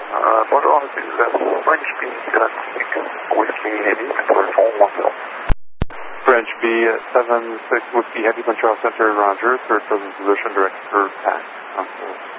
Bonjour, c'est French B, Galactic Whiskey Heavy Control 410. French B, 76 Whiskey Heavy Control Center, Roger. Third present position, direct for pass.